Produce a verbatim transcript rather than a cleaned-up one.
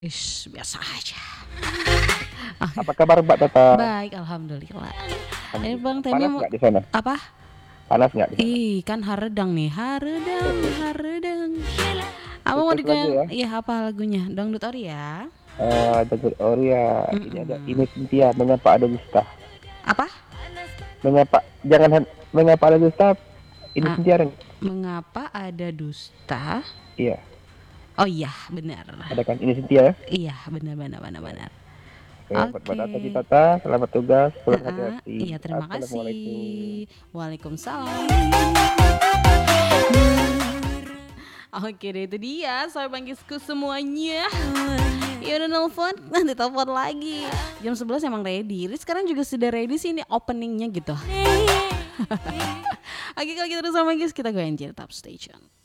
Ish, biasa aja. Apa kabar Mbak Tata? Baik, alhamdulillah. Eh Alhamdulillah. Bang Temi Panas mau nggak di sana? apa? Panas nggak di sana? Ih, kan haredang nih, haredang, haredang. Abang mau Request lagu digoyang, ya. iya apa lagunya? Dangdut Ori ya. Eh, David Oria. Ini ada Mm-mm. ini Cynthia. Mengapa ada dusta? Apa? Mengapa? Jangan hen- mengapa ada dusta? Ini Ah, Cynthia Ren. mengapa ada dusta? Iya, Oh iya, benar. ada kan? Ini Cynthia ya. Iya, benar benar benar Ya. benar. Oke, buat Mbak Oke. Tata Tata, selamat tugas, pulang Heeh, hati-hati. iya terima Assalamualaikum. kasih. Waalaikumsalam. Oke deh, itu dia soal bangkisku semuanya. Ya udah nelfon, nanti telepon lagi. Jam sebelas emang ready. Ini sekarang juga sudah ready sih ini openingnya gitu. Oke kalau gitu udah sama guys, kita goyang Top Station.